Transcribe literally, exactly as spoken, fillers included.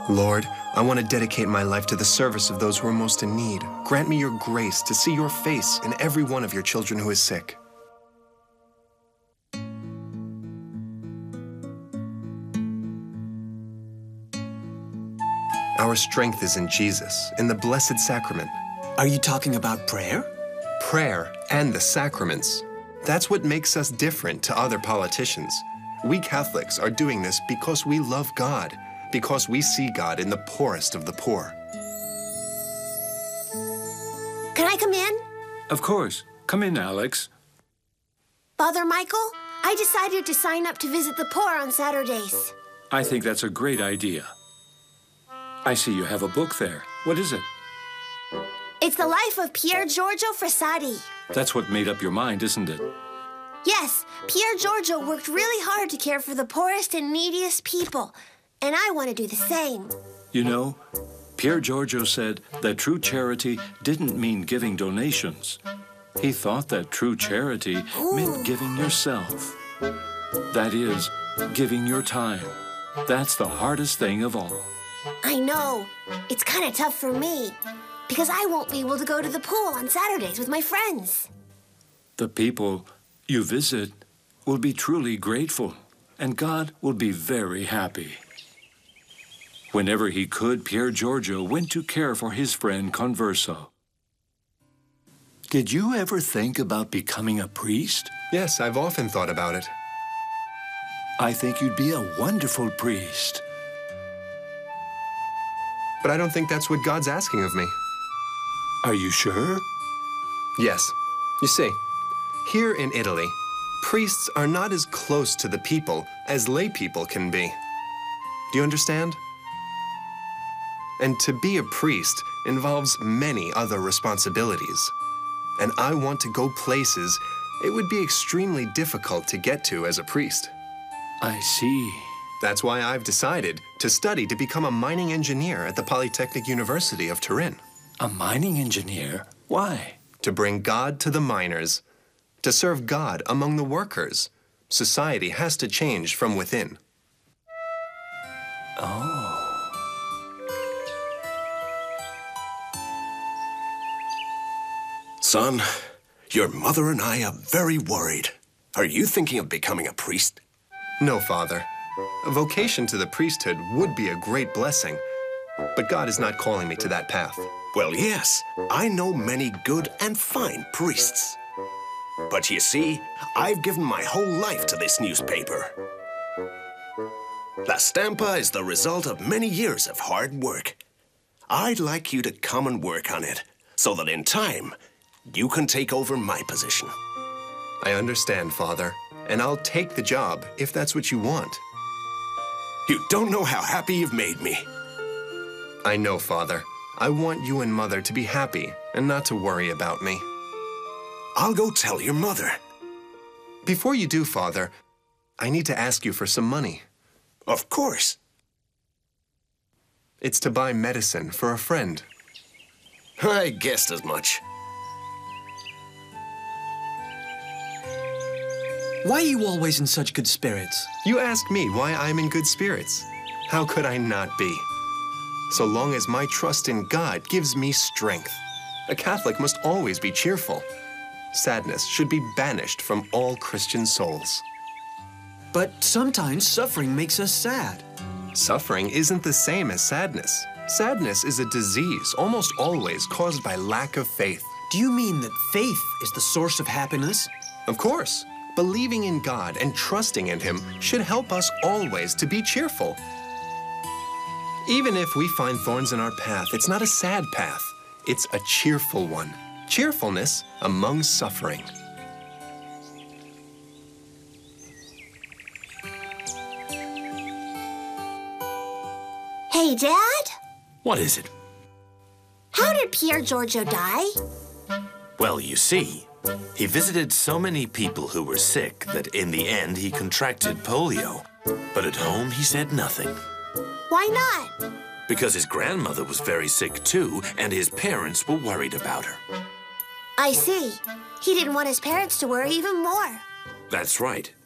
Lord, I want to dedicate my life to the service of those who are most in need. Grant me your grace to see your face in every one of your children who is sick. Our strength is in Jesus, in the Blessed Sacrament. Are you talking about prayer? Prayer and the sacraments. That's what makes us different to other politicians. We Catholics are doing this because we love God, because we see God in the poorest of the poor. Can I come in? Of course. Come in, Alex. Father Michael, I decided to sign up to visit the poor on Saturdays. I think that's a great idea. I see you have a book there. What is it? It's the life of Pier Giorgio Frassati. That's what made up your mind, isn't it? Yes, Pier Giorgio worked really hard to care for the poorest and neediest people, and I want to do the same. You know, Pier Giorgio said that true charity didn't mean giving donations. He thought that true charity Ooh. meant giving yourself. That is, giving your time. That's the hardest thing of all. I know. It's kind of tough for me, because I won't be able to go to the pool on Saturdays with my friends. The people you visit will be truly grateful, and God will be very happy. Whenever he could, Pier Giorgio went to care for his friend Converso. Did you ever think about becoming a priest? Yes, I've often thought about it. I think you'd be a wonderful priest. But I don't think that's what God's asking of me. Are you sure? Yes. You see, here in Italy, priests are not as close to the people as lay people can be. Do you understand? And to be a priest involves many other responsibilities. And I want to go places it would be extremely difficult to get to as a priest. I see. That's why I've decided to study to become a mining engineer at the Polytechnic University of Turin. A mining engineer? Why? To bring God to the miners, to serve God among the workers. Society has to change from within. Oh. Son, your mother and I are very worried. Are you thinking of becoming a priest? No, Father. A vocation to the priesthood would be a great blessing, but God is not calling me to that path. Well, yes, I know many good and fine priests. But you see, I've given my whole life to this newspaper. La Stampa is the result of many years of hard work. I'd like you to come and work on it, so that in time, you can take over my position. I understand, Father, and I'll take the job if that's what you want. You don't know how happy you've made me. I know, Father. I want you and Mother to be happy and not to worry about me. I'll go tell your mother. Before you do, Father, I need to ask you for some money. Of course. It's to buy medicine for a friend. I guessed as much. Why are you always in such good spirits? You ask me why I'm in good spirits. How could I not be? So long as my trust in God gives me strength. A Catholic must always be cheerful. Sadness should be banished from all Christian souls. But sometimes suffering makes us sad. Suffering isn't the same as sadness. Sadness is a disease almost always caused by lack of faith. Do you mean that faith is the source of happiness? Of course. Believing in God and trusting in Him should help us always to be cheerful. Even if we find thorns in our path, it's not a sad path. It's a cheerful one. Cheerfulness among suffering. Hey, Dad? What is it? How did Pier Giorgio die? Well, you see, he visited so many people who were sick that in the end he contracted polio. But at home he said nothing. Why not? Because his grandmother was very sick too, and his parents were worried about her. I see. He didn't want his parents to worry even more. That's right.